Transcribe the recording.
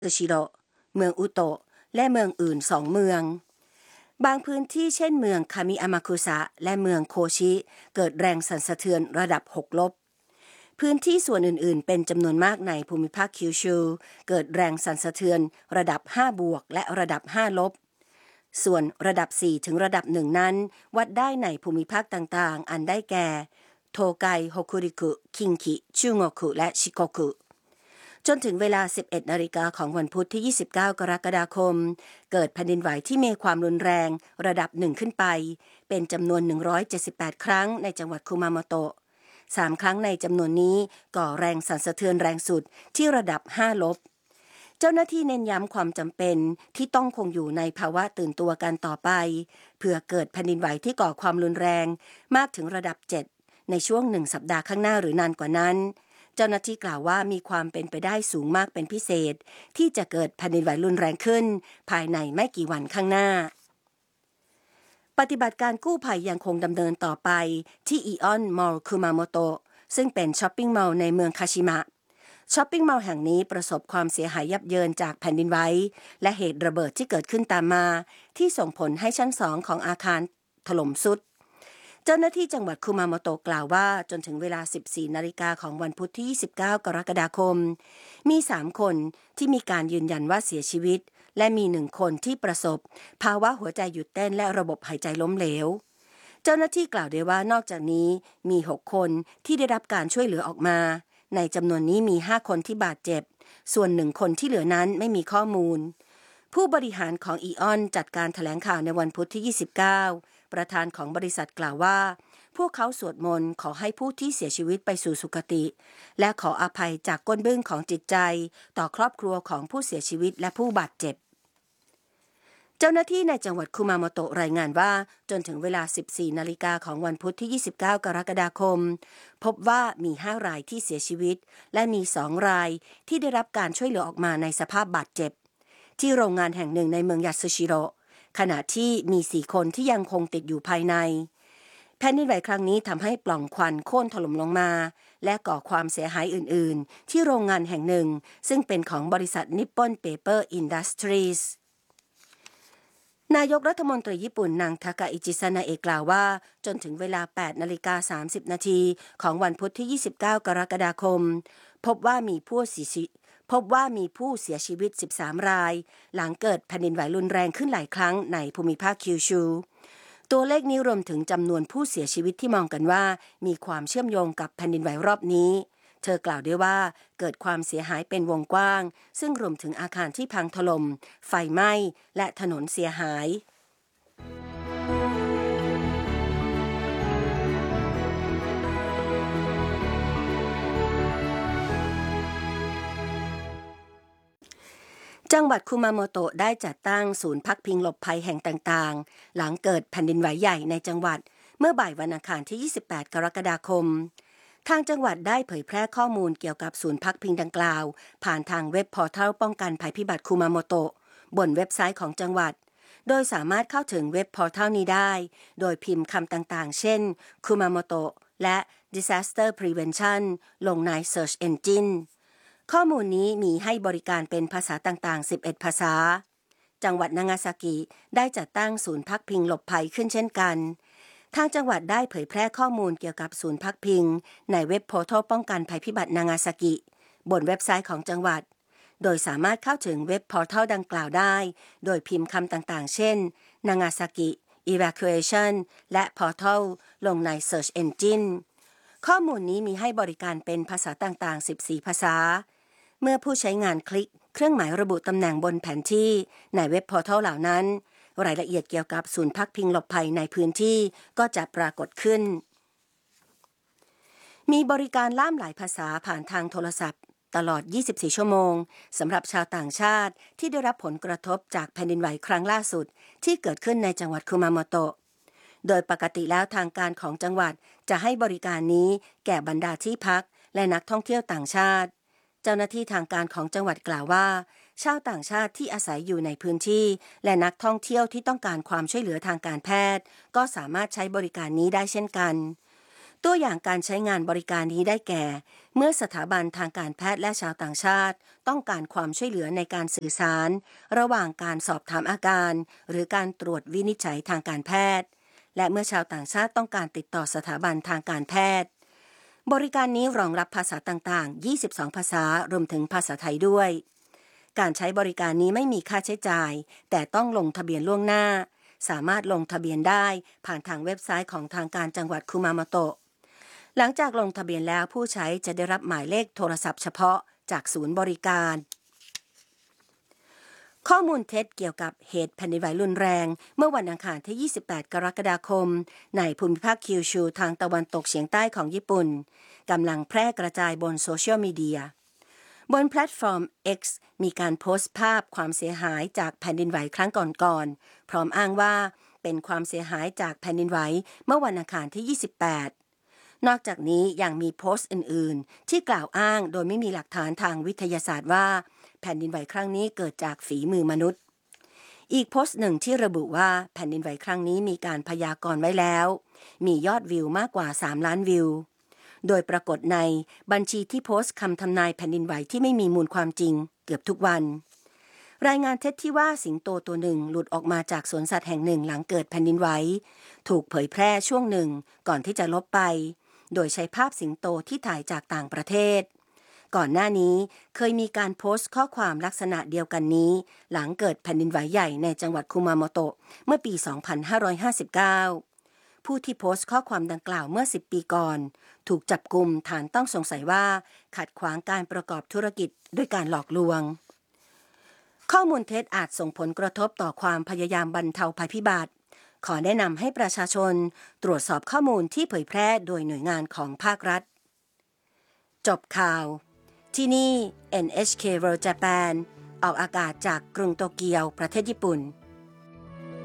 ซึชิโระเมืองอุโตะและเมืองอื่น2เมืองบางพื้นที่เช่นเมืองคามิอามาคุสะและเมืองโคชิเกิดแรงสั่นสะเทือนระดับ6ลบพื้นที่ส่วนอื่นๆเป็นจำนวนมากในภูมิภาคคิวชูเกิดแรงสั่นสะเทือนระดับ5บวกและระดับ5ลบส่วนระดับ4ถึงระดับ1นั้นวัดได้ในภูมิภาคต่างๆอันได้แก่โทไกฮอกุริคุคิงคิชุโงคุและชิโกกุจนถึงเวลา 11 นาฬิกาของวันพุธที่ 29 กรกฎาคมเกิดแผ่นดินไหวที่มีความรุนแรงระดับ1ขึ้นไปเป็นจำนวน178ครั้งในจังหวัดคุมาโมโตะ3ครั้งในจำนวนนี้ก่อแรงสั่นสะเทือนแรงสุดที่ระดับ5ลบเจ้าหน้าที่เน้นย้ำความจำเป็นที่ต้องคงอยู่ในภาวะตื่นตัวกันต่อไปเพื่อเกิดแผ่นดินไหวที่ก่อความรุนแรงมากถึงระดับ7ในช่วง1สัปดาห์ข้างหน้าหรือนานกว่านั้นเจ้าหน้าที่กล่าวว่ามีความเป็นไปได้สูงมากเป็นพิเศษที่จะเกิดแผ่นดินไหวรุนแรงขึ้นภายในไม่กี่วันข้างหน้าปฏิบัติการกู้ภัยยังคงดำเนินต่อไปที่อิออนมอลล์คุมาโมโตะซึ่งเป็นช้อปปิ้งมอลล์ในเมืองคาชิมะช้อปปิ้งมอลล์แห่งนี้ประสบความเสียหายยับเยินจากแผ่นดินไหวและเหตุระเบิดที่เกิดขึ้นตามมาที่ส่งผลให้ชั้น2ของอาคารถล่มทรุดเจ้าหน้าที่จังหวัดคุมาโมโตะกล่าวว่าจนถึงเวลา 14 นาฬิกาของวันพุธที่ 29 กรกฎาคมมี3คนที่มีการยืนยันว่าเสียชีวิตและมี1คนที่ประสบภาวะหัวใจหยุดเต้นและระบบหายใจล้มเหลวเจ้าหน้าที่กล่าวด้วยว่านอกจากนี้มี6คนที่ได้รับการช่วยเหลือออกมาในจำนวนนี้มี5คนที่บาดเจ็บส่วน1คนที่เหลือนั้นไม่มีข้อมูลผู้บริหารของอีออนจัดการแถลงข่าวในวันพุธที่ 29ประธานของบริษัทกล่าวว่าพวกเขาสวดมนต์ขอให้ผู้ที่เสียชีวิตไปสู่สุคติและขออภัยจากก้นบึ้งของจิตใจต่อครอบครัวของผู้เสียชีวิตและผู้บาดเจ็บเจ้าหน้าที่ในจังหวัดคุมาโมโตะรายงานว่าจนถึงเวลา 14 นาฬิกาของวันพุธที่ 29 กรกฎาคมพบว่ามี5รายที่เสียชีวิตและมี2รายที่ได้รับการช่วยเหลือออกมาในสภาพบาดเจ็บที่โรงงานแห่งหนึ่งในเมืองยาสึชิโร่ขณะที่มี4คนที่ยังคงติดอยู่ภายในแผ่นดินไหวครั้งนี้ทำให้ปล่องควันโค่นถล่มลงมาและก่อความเสียหายอื่นๆที่โรงงานแห่งหนึ่งซึ่งเป็นของบริษัทนิปปอนเปเปอร์อินดัสทรีสนายกรัฐมนตรีญี่ปุ่นนางทากาอิจิซานะเอะกล่าวว่าจนถึงเวลา 8:30 นาทีของวันพุธที่ 29 กรกฎาคมพบว่ามีผู้เสียชีวิต13รายหลังเกิดแผ่นดินไหวรุนแรงขึ้นหลายครั้งในภูมิภาคคิวชูตัวเลขนี้รวมถึงจำนวนผู้เสียชีวิตที่มองกันว่ามีความเชื่อมโยงกับแผ่นดินไหวรอบนี้เธอกล่าวด้วยว่าเกิดความเสียหายเป็นวงกว้างซึ่งรวมถึงอาคารที่พังถล่มไฟไหม้และถนนเสียหายจังหวัดคุมาโมโตะได้จัดตั้งศูนย์พักพิงหลบภัยแห่งต่างๆหลังเกิดแผ่นดินไหวใหญ่ในจังหวัดเมื่อบ่ายวันอังคารที่ 28 กรกฎาคมทางจังหวัดได้เผยแพร่ข้อมูลเกี่ยวกับศูนย์พักพิงดังกล่าวผ่านทางเว็บพอร์ทัลป้องกันภัยพิบัติคุมาโมโตะบนเว็บไซต์ของจังหวัดโดยสามารถเข้าถึงเว็บพอร์ทัลนี้ได้โดยพิมพ์คำต่างๆเช่นคุมาโมโตะและ Disaster Prevention ลงใน Search Engineข้อมูลนี้มีให้บริการเป็นภาษาต่างๆ11ภาษาจังหวัดนางาซากิได้จัดตั้งศูนย์พักพิงหลบภัยขึ้นเช่นกันทางจังหวัดได้เผยแพร่ข้อมูลเกี่ยวกับศูนย์พักพิงในเว็บโพร์ทัลป้องกันภัยพิบัตินางาซากิบนเว็บไซต์ของจังหวัดโดยสามารถเข้าถึงเว็บพอร์ทัลดังกล่าวได้โดยพิมพ์คำต่างๆเช่นนางาซากิ Evacuation และ Portal ลงใน Search Engine ข้อมูลนี้มีให้บริการเป็นภาษาต่างๆ14ภาษาเมื่อผู้ใช้งานคลิกเครื่องหมายระบุตำแหน่งบนแผนที่ในเว็บพอร์ทัลเหล่านั้นรายละเอียดเกี่ยวกับศูนย์พักพิงหลบภัยในพื้นที่ก็จะปรากฏขึ้นมีบริการล่ามหลายภาษาผ่านทางโทรศัพท์ตลอด24ชั่วโมงสำหรับชาวต่างชาติที่ได้รับผลกระทบจากแผ่นดินไหวครั้งล่าสุดที่เกิดขึ้นในจังหวัดคุมาโมโตะโดยปกติแล้วทางการของจังหวัดจะให้บริการนี้แก่บรรดาที่พักและนักท่องเที่ยวต่างชาติเจ้าหน้าที่ทางการของจังหวัดกล่าวว่าชาวต่างชาติที่อาศัยอยู่ในพื้นที่และนักท่องเที่ยวที่ต้องการความช่วยเหลือทางการแพทย์ก็สามารถใช้บริการนี้ได้เช่นกันตัวอย่างการใช้งานบริการนี้ได้แก่ เมื่อสถาบันทางการแพทย์และชาวต่างชาติต้องการความช่วยเหลือในการสื่อสารระหว่างการสอบถามอาการหรือการตรวจวินิจฉัยทางการแพทย์และเมื่อชาวต่างชาติต้องการติดต่อสถาบันทางการแพทย์บริการนี้รองรับภาษาต่างๆ22ภาษารวมถึงภาษาไทยด้วยการใช้บริการนี้ไม่มีค่าใช้จ่ายแต่ต้องลงทะเบียนล่วงหน้าสามารถลงทะเบียนได้ผ่านทางเว็บไซต์ของทางการจังหวัดคุมาโมโตะหลังจากลงทะเบียนแล้วผู้ใช้จะได้รับหมายเลขโทรศัพท์เฉพาะจากศูนย์บริการข้อมูลเท็จเกี่ยวกับเหตุแผ่นดินไหวรุนแรงเมื่อวันอังคารที่28กรกฎาคมในภูมิภาคคิวชูทางตะวันตกเฉียงใต้ของญี่ปุ่นกำลังแพร่กระจายบนโซเชียลมีเดียบนแพลตฟอร์ม X มีการโพสต์ภาพความเสียหายจากแผ่นดินไหวครั้งก่อนๆพร้อมอ้างว่าเป็นความเสียหายจากแผ่นดินไหวเมื่อวันอังคารที่28นอกจากนี้ยังมีโพสต์อื่นๆที่กล่าวอ้างโดยไม่มีหลักฐานทางวิทยาศาสตร์ว่าแผ่นดินไหวครั้งนี้เกิดจากฝีมือมนุษย์อีกโพสต์หนึ่งที่ระบุว่าแผ่นดินไหวครั้งนี้มีการพยากรณ์ไว้แล้วมียอดวิวมากกว่า3ล้านวิวโดยปรากฏในบัญชีที่โพสต์คำทำนายแผ่นดินไหวที่ไม่มีมูลความจริงเกือบทุกวันรายงานเท็จที่ว่าสิงโตตัวหนึ่งหลุดออกมาจากสวนสัตว์แห่งหนึ่งหลังเกิดแผ่นดินไหวถูกเผยแพร่ช่วงหนึ่งก่อนที่จะลบไปโดยใช้ภาพสิงโตที่ถ่ายจากต่างประเทศก่อนหน้านี้เคยมีการโพสต์ข้อความลักษณะเดียวกันนี้หลังเกิดแผ่นดินไหวใหญ่ในจังหวัดคุมาโมโตะเมื่อปี 2559 ผู้ที่โพสต์ข้อความดังกล่าวเมื่อ10 ปีก่อนถูกจับกุมฐานต้องสงสัยว่าขัดขวางการประกอบธุรกิจด้วยการหลอกลวงข้อมูลเท็จอาจส่งผลกระทบต่อความพยายามบรรเทาภัยพิบัติขอแนะนำให้ประชาชนตรวจสอบข้อมูลที่เผยแพร่โดยหน่วยงานของภาครัฐจบข่าวที่นี่ NHK World Japan ออกอากาศจากกรุงโตเกียวประเทศญี่ปุ่น